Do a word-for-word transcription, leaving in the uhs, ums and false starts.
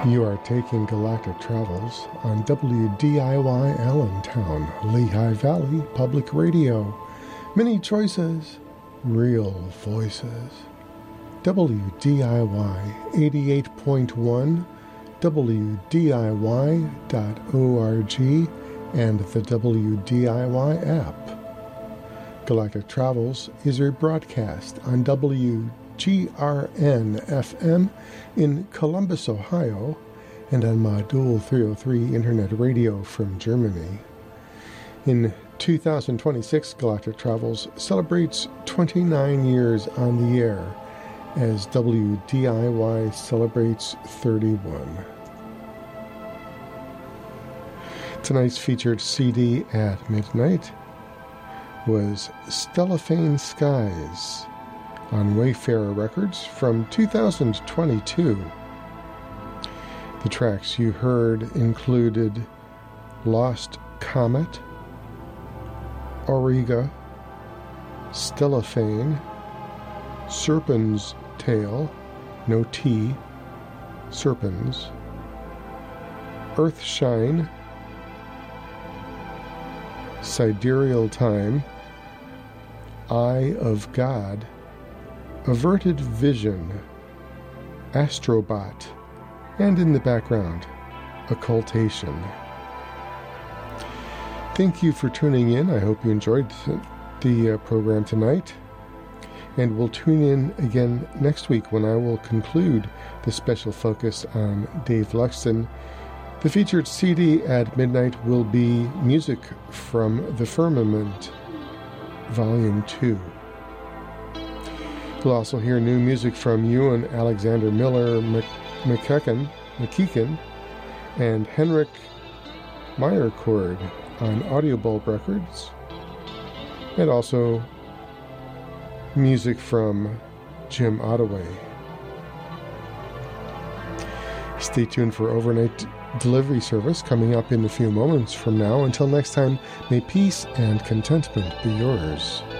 You are taking Galactic Travels on W D I Y Allentown, Lehigh Valley Public Radio. Many choices, real voices. W D I Y eighty-eight point one, W D I Y dot org, and the W D I Y app. Galactic Travels is a broadcast on W G R N F M in Columbus, Ohio, and on Modul three oh three Internet Radio from Germany. In two thousand twenty-six, Galactic Travels celebrates twenty-nine years on the air as W D I Y celebrates thirty-one. Tonight's featured C D at midnight was Stellophane Skies on Wayfarer Records from two thousand twenty-two. The tracks you heard included Lost Comet, Auriga, Stellophane, Serpens Tail, no T, Serpens, Earthshine, Sidereal Time, Eye of God, Averted Vision, Astrobot, and in the background, Occultation. Thank you for tuning in. I hope you enjoyed the uh, program tonight. And we'll tune in again next week when I will conclude the special focus on Dave Luxton. The featured C D at midnight will be Music from the Firmament, Volume two. You'll also hear new music from Ewan Alexander Miller McKechen, McKechen and Henrik Meyercord on Audiobulb Records, and also music from Jim Ottaway. Stay tuned for overnight delivery service coming up in a few moments from now. Until next time, may peace and contentment be yours.